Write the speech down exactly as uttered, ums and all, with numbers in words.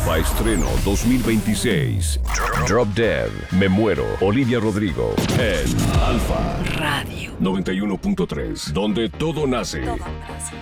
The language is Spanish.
Alfa Estreno dos mil veintiséis. Drop Dead, Me Muero, Olivia Rodrigo. En Alfa Radio noventa y uno punto tres, donde todo nace. Todo nace.